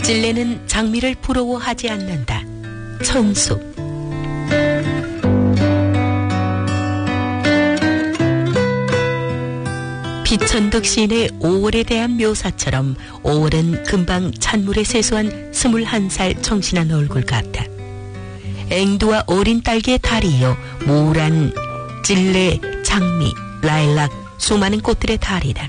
찔레는 장미를 부러워하지 않는다. 천수. 비천득 시인의 5월에 대한 묘사처럼 5월은 금방 찬물에 세수한 21살 청신한 얼굴 같아. 앵두와 어린 딸기의 달이요, 모란, 찔레, 장미, 라일락, 수많은 꽃들의 달이다.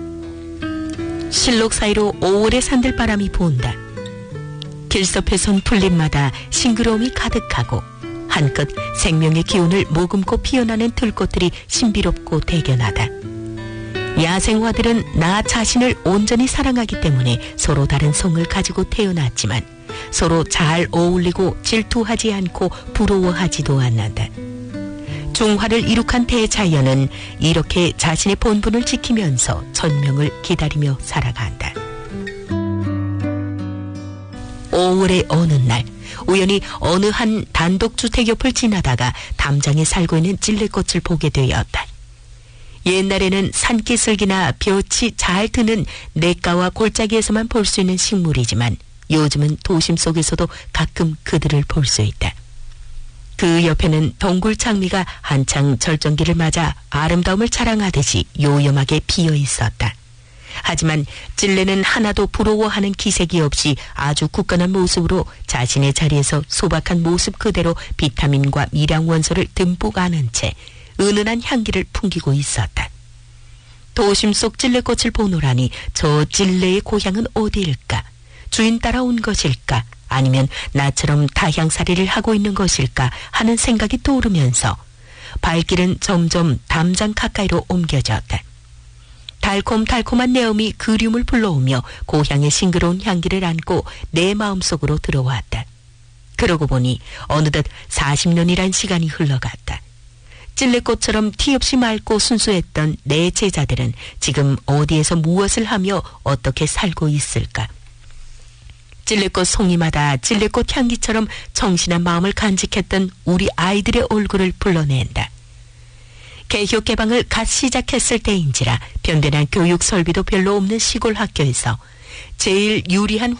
실록 사이로 5월의 산들바람이 분다. 길섭에 선 풀잎마다 싱그러움이 가득하고 한껏 생명의 기운을 머금고 피어나는 들꽃들이 신비롭고 대견하다. 야생화들은 나 자신을 온전히 사랑하기 때문에 서로 다른 성을 가지고 태어났지만 서로 잘 어울리고 질투하지 않고 부러워하지도 않는다. 중화를 이룩한 대자연은 이렇게 자신의 본분을 지키면서 천명을 기다리며 살아간다. 5월의 어느 날 우연히 어느 한 단독주택 옆을 지나다가 담장에 살고 있는 찔레꽃을 보게 되었다. 옛날에는 산기슭이나 볕이 잘 드는 냇가와 골짜기에서만 볼 수 있는 식물이지만 요즘은 도심 속에서도 가끔 그들을 볼 수 있다. 그 옆에는 동굴 장미가 한창 절정기를 맞아 아름다움을 자랑하듯이 요염하게 피어 있었다. 하지만 찔레는 하나도 부러워하는 기색이 없이 아주 굳건한 모습으로 자신의 자리에서 소박한 모습 그대로 비타민과 미량 원소를 듬뿍 안은 채 은은한 향기를 풍기고 있었다. 도심 속 찔레꽃을 보노라니 저 찔레의 고향은 어디일까? 주인 따라 온 것일까? 아니면 나처럼 다향살이를 하고 있는 것일까 하는 생각이 떠오르면서 발길은 점점 담장 가까이로 옮겨졌다. 달콤달콤한 내음이 그리움을 불러오며 고향의 싱그러운 향기를 안고 내 마음속으로 들어왔다. 그러고 보니 어느덧 40년이란 시간이 흘러갔다. 찔레꽃처럼 티 없이 맑고 순수했던 내 제자들은 지금 어디에서 무엇을 하며 어떻게 살고 있을까? 찔레꽃 송이마다 찔레꽃 향기처럼 정신한 마음을 간직했던 우리 아이들의 얼굴을 불러낸다. 개혁 개방을 갓 시작했을 때인지라 변변한 교육 설비도 별로 없는 시골 학교에서 제일 유리한